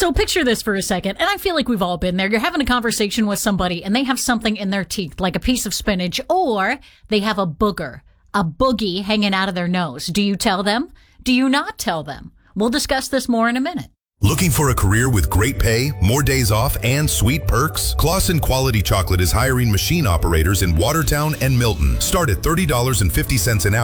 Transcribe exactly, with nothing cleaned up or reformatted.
So picture this for a second, and I feel like we've all been there. You're having a conversation with somebody, and they have something in their teeth, like a piece of spinach, or they have a booger, a boogie hanging out of their nose. Do you tell them? Do you not tell them? We'll discuss this more in a minute. Looking for a career with great pay, more days off, and sweet perks? Clausen Quality Chocolate is hiring machine operators in Watertown and Milton. Start at thirty dollars and fifty cents an hour.